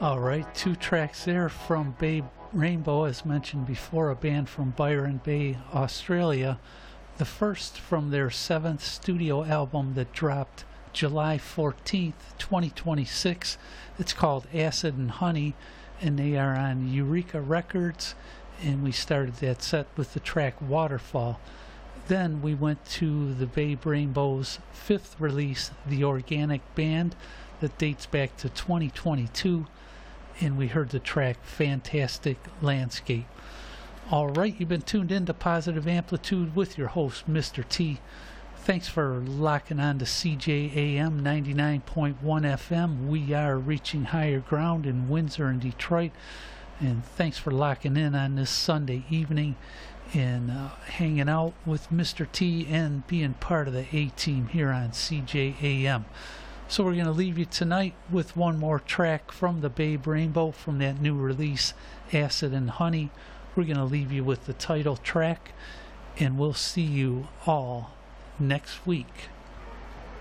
All right, two tracks there from Bay Rainbow, as mentioned before, a band from Byron Bay, Australia. The first from their seventh studio album that dropped July 14th, 2026. It's called Acid and Honey, and they are on Eureka Records. And we started that set with the track Waterfall. Then we went to the Bay Rainbow's fifth release, The Organic Band, that dates back to 2022. And we heard the track Fantastic Landscape. All right, you've been tuned in to Positive Amplitude with your host, Mr. T. Thanks for locking on to CJAM 99.1 FM. We are reaching higher ground in Windsor and Detroit. And thanks for locking in on this Sunday evening and hanging out with Mr. T and being part of the A-Team here on CJAM. So we're going to leave you tonight with one more track from the Bay Rainbow from that new release, Acid and Honey. We're going to leave you with the title track, and we'll see you all next week.